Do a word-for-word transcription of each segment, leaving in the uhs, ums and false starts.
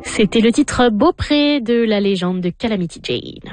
C'était le titre Beaupré de la légende de Calamity Jane.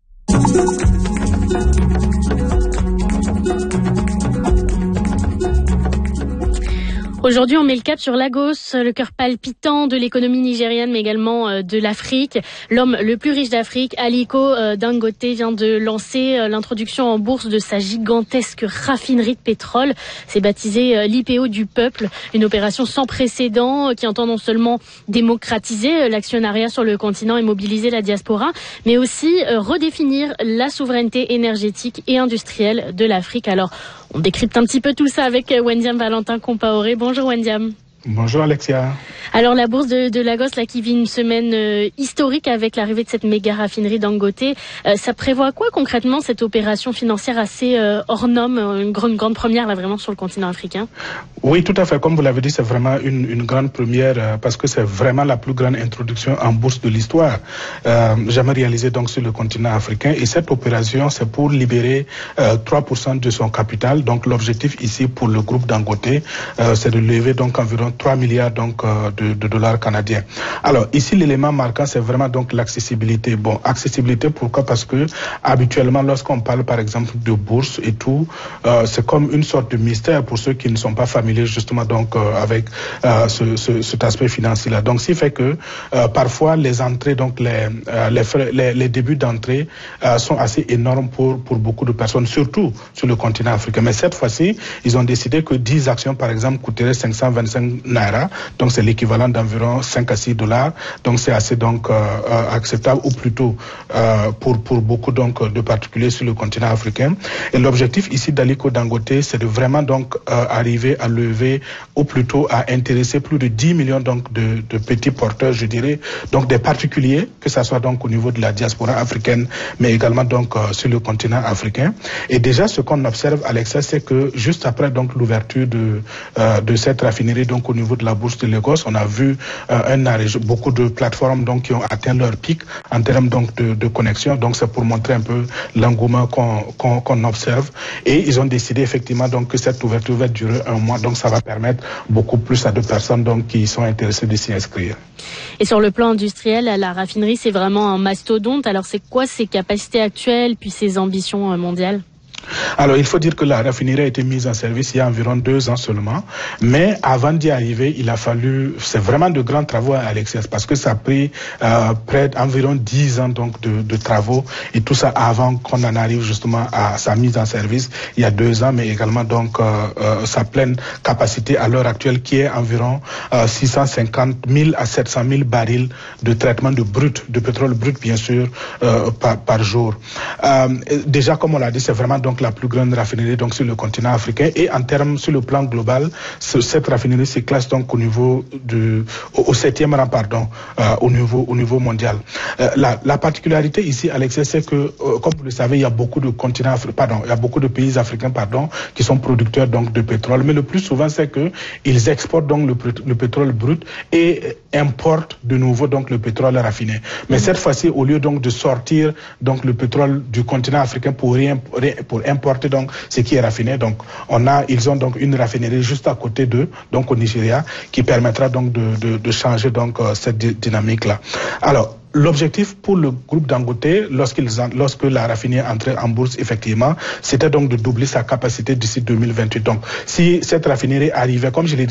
Aujourd'hui, on met le cap sur Lagos, le cœur palpitant de l'économie nigériane, mais également de l'Afrique. L'homme le plus riche d'Afrique, Aliko Dangote, vient de lancer l'introduction en bourse de sa gigantesque raffinerie de pétrole. C'est baptisé l'I P O du peuple, une opération sans précédent qui entend non seulement démocratiser l'actionnariat sur le continent et mobiliser la diaspora, mais aussi redéfinir la souveraineté énergétique et industrielle de l'Afrique. Alors, on décrypte un petit peu tout ça avec Wendiam Valentin Compaoré. Bonjour Wendiam. Bonjour Alexia. Alors la bourse de, de Lagos là qui vit une semaine euh, historique avec l'arrivée de cette méga raffinerie Dangote, euh, ça prévoit quoi concrètement cette opération financière assez euh, hors norme, une grande, une grande première là vraiment sur le continent africain? Oui, tout à fait. Comme vous l'avez dit, c'est vraiment une, une grande première euh, parce que c'est vraiment la plus grande introduction en bourse de l'histoire euh, jamais réalisée donc sur le continent africain. Et cette opération, c'est pour libérer euh, trois pour cent de son capital. Donc l'objectif ici pour le groupe Dangote, euh, c'est de lever donc environ trois milliards donc euh, de, de dollars canadiens. Alors ici l'élément marquant c'est vraiment donc l'accessibilité. Bon, accessibilité pourquoi? Parce que habituellement lorsqu'on parle par exemple de bourse et tout, euh, c'est comme une sorte de mystère pour ceux qui ne sont pas familiers justement donc euh, avec euh, ce, ce, cet aspect financier là. Donc ce qui fait que euh, parfois les entrées donc les euh, les, frais, les les débuts d'entrée euh, sont assez énormes pour pour beaucoup de personnes, surtout sur le continent africain. Mais cette fois-ci ils ont décidé que dix actions par exemple coûteraient cinq cent vingt-cinq naira, donc c'est l'équivalent d'environ cinq à six dollars, donc c'est assez donc euh, acceptable ou plutôt euh, pour pour beaucoup donc de particuliers sur le continent africain. Et l'objectif ici d'Aliko Dangote, c'est de vraiment donc euh, arriver à lever ou plutôt à intéresser plus de dix millions donc de, de petits porteurs, je dirais, donc des particuliers, que ça soit donc au niveau de la diaspora africaine, mais également donc euh, sur le continent africain. Et déjà ce qu'on observe, Alexa, c'est que juste après donc l'ouverture de euh, de cette raffinerie donc au niveau de la bourse de Lagos, on a vu euh, un arrêt, beaucoup de plateformes donc qui ont atteint leur pic en termes donc de, de connexion. Donc c'est pour montrer un peu l'engouement qu'on qu'on qu'on observe. Et ils ont décidé effectivement donc que cette ouverture va durer un mois. Donc ça va permettre beaucoup plus à de personnes donc qui sont intéressées de s'y inscrire. Et sur le plan industriel, la raffinerie c'est vraiment un mastodonte. Alors c'est quoi ses capacités actuelles puis ses ambitions mondiales? Alors, il faut dire que la raffinerie a été mise en service il y a environ deux ans seulement. Mais avant d'y arriver, il a fallu, c'est vraiment de grands travaux à Alexia, parce que ça a pris euh, près d'environ dix ans donc de, de travaux et tout ça avant qu'on en arrive justement à sa mise en service il y a deux ans, mais également donc euh, euh, sa pleine capacité à l'heure actuelle qui est environ euh, six cent cinquante mille à sept cent mille barils de traitement de brut, de pétrole brut bien sûr, euh, par, par jour. Euh, déjà, comme on l'a dit, c'est vraiment donc la plus grande raffinerie donc sur le continent africain et en termes sur le plan global, cette raffinerie se classe donc au niveau du au, au septième rang pardon euh, au niveau au niveau mondial. Euh, la, la particularité ici, Alexis, c'est que euh, comme vous le savez, il y a beaucoup de continents pardon, il y a beaucoup de pays africains pardon qui sont producteurs donc de pétrole, mais le plus souvent c'est que ils exportent donc le, le pétrole brut et importent de nouveau donc le pétrole raffiné. Mais mmh. cette fois-ci, au lieu donc de sortir donc le pétrole du continent africain pour rien pour importer donc ce qui est raffiné, donc on a ils ont donc une raffinerie juste à côté d'eux, donc au Nigeria, qui permettra donc de, de, de changer donc euh, cette dynamique là. Alors l'objectif pour le groupe Dangote, lorsqu'ils lorsque la raffinerie entrait en bourse, effectivement, c'était donc de doubler sa capacité d'ici deux mille vingt-huit. Donc, si cette raffinerie arrivait, comme je l'ai dit,